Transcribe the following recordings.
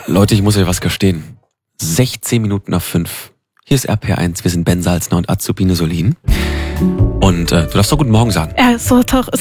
Leute, ich muss euch was gestehen. 16 Minuten nach 5. Hier ist RPR1, wir sind Ben Salzner und Azubine Solin. Und du darfst doch guten Morgen sagen. Ja, so.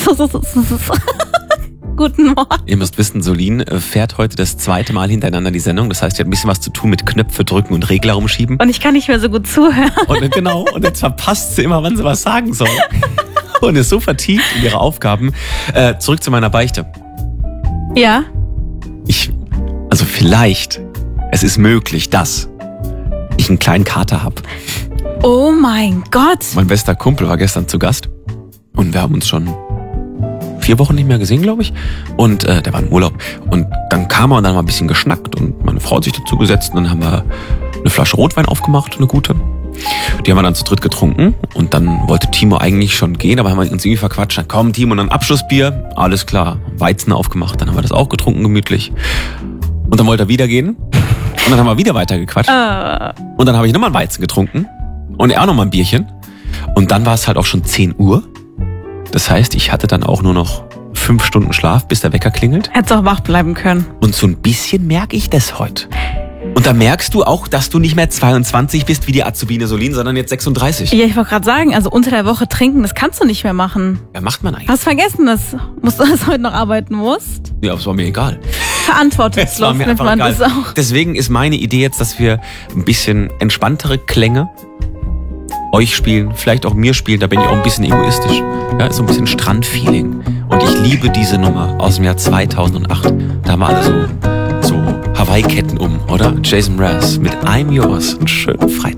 Guten Morgen. Ihr müsst wissen, Solin fährt heute das 2. Mal hintereinander die Sendung. Das heißt, sie hat ein bisschen was zu tun mit Knöpfe drücken und Regler rumschieben. Und ich kann nicht mehr so gut zuhören. Und jetzt verpasst sie immer, wann sie was sagen soll. Und ist so vertieft in ihre Aufgaben. Zurück zu meiner Beichte. Ja? Vielleicht, es ist möglich, dass ich einen kleinen Kater habe. Oh mein Gott. Mein bester Kumpel war gestern zu Gast und wir haben uns schon 4 Wochen nicht mehr gesehen, glaube ich. Und der war im Urlaub. Und dann kam er und dann haben wir ein bisschen geschnackt und meine Frau hat sich dazu gesetzt und dann haben wir eine Flasche Rotwein aufgemacht, eine gute. Die haben wir dann zu dritt getrunken und dann wollte Timo eigentlich schon gehen, aber haben wir uns irgendwie verquatscht. Komm, Timo, und dann Abschlussbier. Alles klar. Weizen aufgemacht, dann haben wir das auch getrunken, gemütlich. Und dann wollte er wieder gehen. Und dann haben wir wieder weitergequatscht. Und dann habe ich nochmal ein Weizen getrunken. Und er auch nochmal ein Bierchen. Und dann war es halt auch schon 10 Uhr. Das heißt, ich hatte dann auch nur noch 5 Stunden Schlaf, bis der Wecker klingelt. Hättest auch wach bleiben können. Und so ein bisschen merke ich das heute. Und da merkst du auch, dass du nicht mehr 22 bist wie die Azubine Solin, sondern jetzt 36. Ja, ich wollte gerade sagen, also unter der Woche trinken, das kannst du nicht mehr machen. Ja, macht man eigentlich. Hast vergessen, dass du heute noch arbeiten musst? Ja, aber es war mir egal. Verantwortungslos nennt man das auch. Deswegen ist meine Idee jetzt, dass wir ein bisschen entspanntere Klänge euch spielen, vielleicht auch mir spielen, da bin ich auch ein bisschen egoistisch. Ja, so ein bisschen Strandfeeling. Und ich liebe diese Nummer aus dem Jahr 2008. Da haben wir alle so Hawaii-Ketten um, oder? Jason Mraz mit I'm Yours. Einen schönen Freitag.